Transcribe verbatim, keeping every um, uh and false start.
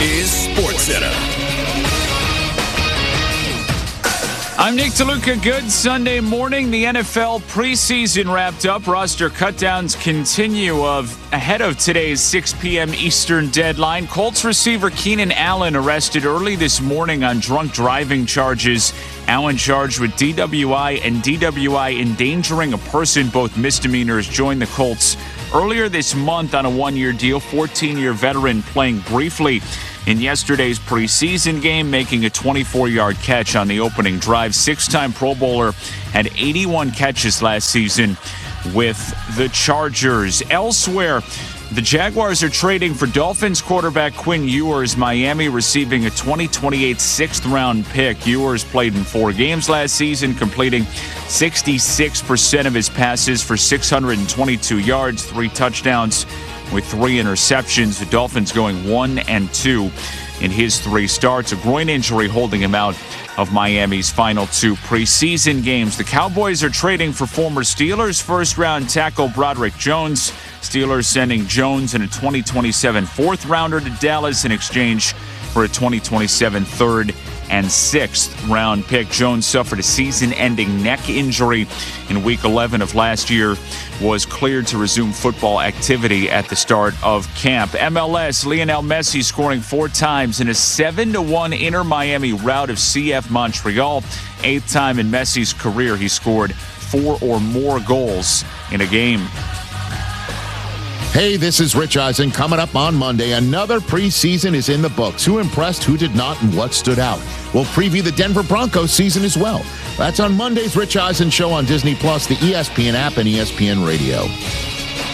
is SportsCenter. I'm Nick DeLuca. Good Sunday morning. The N F L preseason wrapped up. Roster cutdowns continue of ahead of today's six p.m. Eastern deadline. Colts receiver Keenan Allen arrested early this morning on drunk driving charges. Allen charged with D W I and D W I endangering a person, both misdemeanors, joined the Colts earlier this month on a one-year deal. fourteen-year veteran playing briefly in yesterday's preseason game, making a twenty-four-yard catch on the opening drive. Six-time Pro Bowler had eighty-one catches last season with the Chargers. Elsewhere, the Jaguars are trading for Dolphins quarterback Quinn Ewers. Miami receiving a twenty twenty-eight sixth-round pick. Ewers played in four games last season, completing sixty-six percent of his passes for six hundred twenty-two yards, three touchdowns, with three interceptions. The Dolphins going one and two in his three starts. A groin injury holding him out of Miami's final two preseason games. The Cowboys are trading for former Steelers first-round tackle Broderick Jones. Steelers sending Jones and a twenty twenty-seven fourth-rounder to Dallas in exchange for a twenty twenty-seven third and sixth round pick. Jones suffered a season-ending neck injury in week eleven of last year, was cleared to resume football activity at the start of camp. M L S, Lionel Messi scoring four times in a seven to one Inter-Miami rout of C F Montreal. Eighth time in Messi's career he scored four or more goals in a game. Hey, this is Rich Eisen. Coming up on Monday, another preseason is in the books. Who impressed, who did not, and what stood out? We'll preview the Denver Broncos season as well. That's on Monday's Rich Eisen Show on Disney Plus, the E S P N app, and E S P N Radio.